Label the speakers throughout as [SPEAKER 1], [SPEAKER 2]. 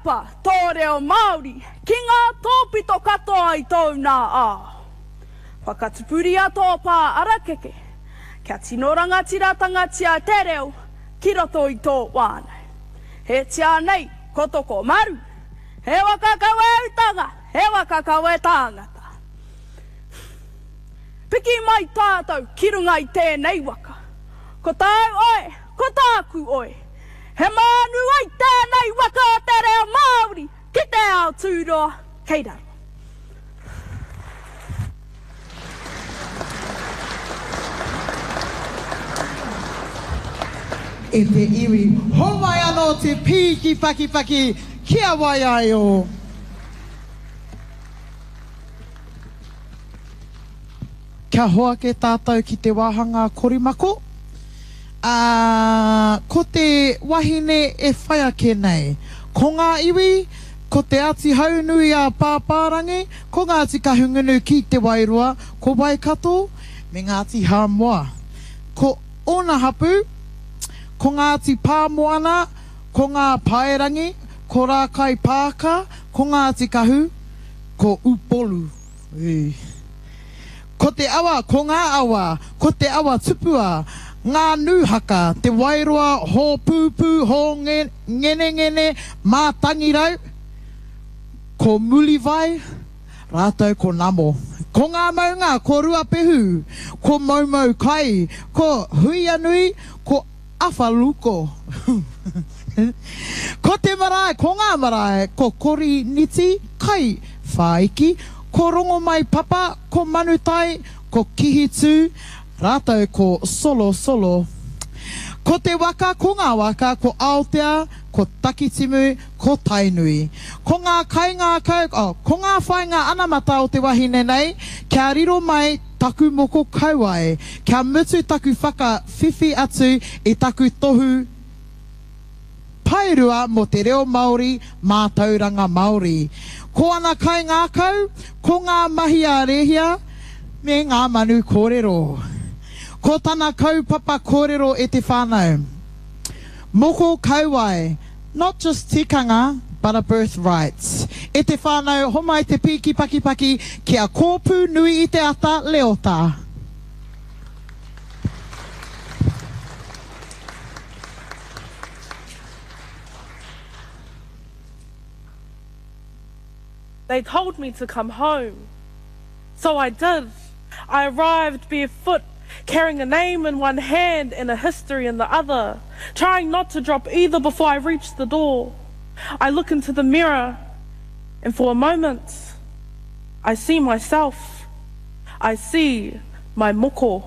[SPEAKER 1] papa tō reo Māori ki ngā tōpito katoa i tōu nā ā. Whakatupuri a tō pā arakeke, kia tino rangatira tangatia te reo ki roto i tō wānau. He tia nei, kotoko maru, he wakakawe utanga, he wakakawe tāngata. Piki mai tātou ki runga i tēnei waka. Ko tāu oe, ko tāku oe. He mānu ai tēnei waka o te reo Māori, ki te ao tūroa, kei rau.
[SPEAKER 2] E te iwi, howai anō te pīki paki, kia wai ai o. Kia hoa ke tātou ki te wāhanga korimako. Ko te wahine e whai ake nei. Ko ngā iwi, ko te ati haunui a pāpārangi, ko ngā ati kahungunu ki te wairua, ko Waikato, me ngā ati Hamoa. Ko ona hapu, ko ngā ati Pāmoana, ko ngā Paerangi, ko Rākai Pāka, ko ngā ati Kahu, ko Upolu. Ko te awa, ko ngā awa, ko te awa tupua, ngā nūhaka, te wairua, ho pūpū, ho ngene, mātangirau, ko Muliwai, rātou ko Namo. Ko ngā maunga, ko Ruapehu, ko Maumau Kai, ko Huianui, ko Awhaluko. Ko te marae, ko ngā marae, ko Kori Niti, Kai Whaiki, ko Rongo Mai Papa, ko Manutai, ko Kihitu, rātou ko Solo. Ko te waka, ko ngā waka, ko Aotea, ko Takitimu, ko Tainui. Ko ngā ko ngā whainga anamata o te wahine nei, kia riro mai taku moko kauai, kia mutu taku whaka whiwhi atu i taku tohu pairua mo te reo Māori, mātauranga Māori. Ko ana kai ngā kau, ko ngā mahi a rehia, me ngā manu kōrero. Ko tana kaupapa kōrero e te whānau. Moko kauai, not just tikanga, but a birthright. E te whānau, homai te pīki paki, kia kōpū nui i te ata leota.
[SPEAKER 3] They told me to come home. So I did. I arrived barefoot, carrying a name in one hand and a history in the other, trying not to drop either before I reached the door. I look into the mirror, and for a moment, I see myself. I see my moko.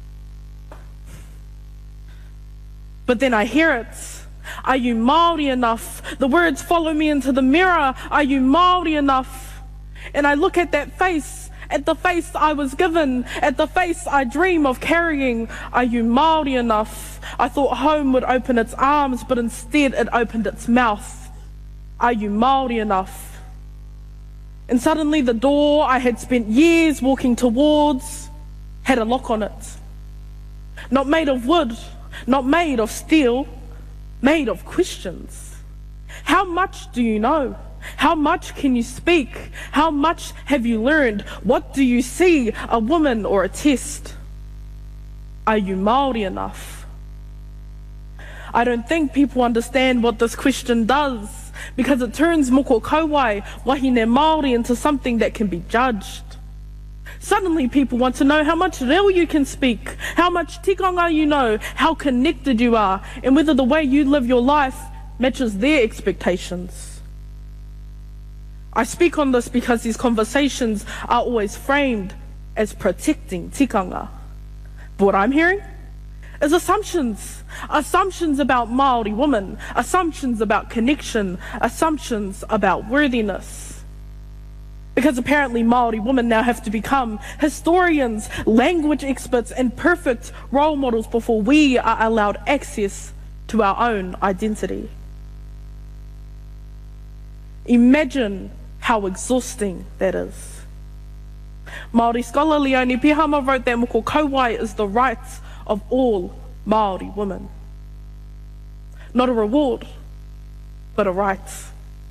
[SPEAKER 3] But then I hear it. Are you Māori enough? The words follow me into the mirror. Are you Māori enough? And I look at that face, at the face I was given, at the face I dream of carrying. Are you Māori enough? I thought home would open its arms, but instead it opened its mouth. Are you Māori enough? And suddenly the door I had spent years walking towards had a lock on it. Not made of wood, not made of steel, made of questions. How much do you know? How much can you speak? How much have you learned? What do you see, a woman or a test? Are you Māori enough? I don't think people understand what this question does, because it turns moko kauai, wahine Māori, into something that can be judged. Suddenly people want to know how much reo you can speak, how much tikanga you know, how connected you are, and whether the way you live your life matches their expectations. I speak on this because these conversations are always framed as protecting tikanga. But what I'm hearing is assumptions. Assumptions about Māori women, assumptions about connection, assumptions about worthiness. Because apparently Māori women now have to become historians, language experts, and perfect role models before we are allowed access to our own identity. Imagine how exhausting that is. Māori scholar Leonie Pihama wrote that moko kauai is the rights of all Māori women. Not a reward, but a right.